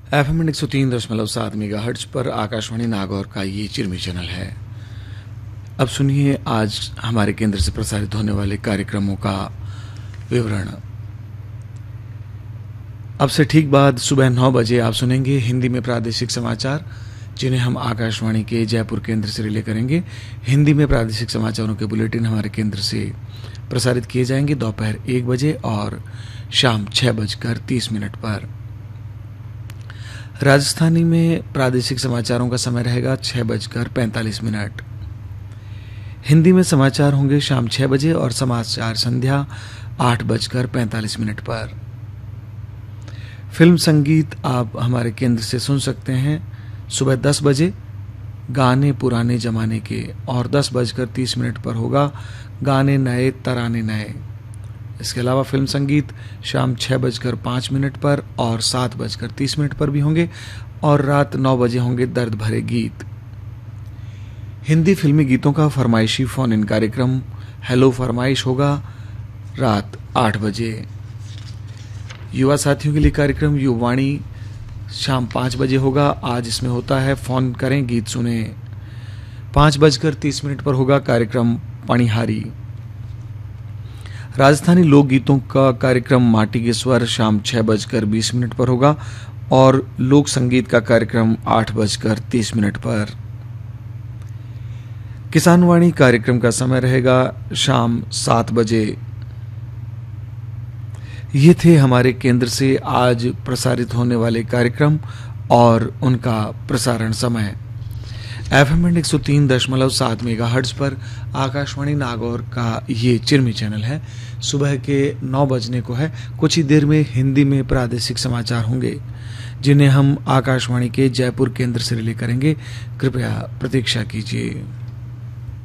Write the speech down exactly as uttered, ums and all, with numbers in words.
F M एक सौ तीन दशमलव सात मेगा हर्ट्ज पर आकाशवाणी नागौर का ये चिरमी चैनल है। अब सुनिए आज हमारे केंद्र से प्रसारित होने वाले कार्यक्रमों का विवरण। अब से ठीक बाद सुबह नौ बजे आप सुनेंगे हिंदी में प्रादेशिक समाचार, जिन्हें हम आकाशवाणी के जयपुर केंद्र से रिले करेंगे। हिंदी में प्रादेशिक समाचारों के बुलेटिन हमारे केंद्र से प्रसारित किए जाएंगे दोपहर एक बजे और शाम छह बजकर तीस मिनट पर। राजस्थानी में प्रादेशिक समाचारों का समय रहेगा छह बजकर पैंतालीस मिनट। हिंदी में समाचार होंगे शाम छह बजे और समाचार संध्या आठ बजकर पैंतालीस मिनट पर। फिल्म संगीत आप हमारे केंद्र से सुन सकते हैं सुबह दस बजे गाने पुराने जमाने के, और दस बजकर तीस मिनट पर होगा गाने नए तराने नए। इसके अलावा फिल्म संगीत शाम छह बजकर पाँच मिनट पर और सात बजकर तीस मिनट पर भी होंगे, और रात नौ बजे होंगे दर्द भरे गीत। हिंदी फिल्मी गीतों का फरमाइशी फोन इन कार्यक्रम हेलो फरमाइश होगा रात आठ बजे। युवा साथियों के लिए कार्यक्रम युवाणी शाम पाँच बजे होगा। आज इसमें होता है फोन करें गीत सुने। पाँच बजकर तीस मिनट पर होगा कार्यक्रम पणिहारी। राजस्थानी लोकगीतों का कार्यक्रम माटी के स्वर शाम छह बजकर बीस मिनट पर होगा, और लोक संगीत का कार्यक्रम आठ बजकर तीस मिनट पर। किसानवाणी कार्यक्रम का समय रहेगा शाम सात बजे। ये थे हमारे केंद्र से आज प्रसारित होने वाले कार्यक्रम और उनका प्रसारण समय। एफ एम एक सौ तीन दशमलव सात मेगा हर्ट्ज पर आकाशवाणी नागौर का ये चिरमी चैनल है। सुबह के नौ बजने को है। कुछ ही देर में हिंदी में प्रादेशिक समाचार होंगे, जिन्हें हम आकाशवाणी के जयपुर केंद्र से रिले करेंगे। कृपया प्रतीक्षा कीजिए।